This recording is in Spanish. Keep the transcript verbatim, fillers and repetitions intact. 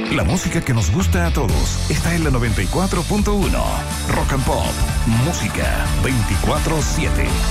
La música que nos gusta a todos está en la noventa y cuatro punto uno. Rock and Pop. Música veinticuatro siete.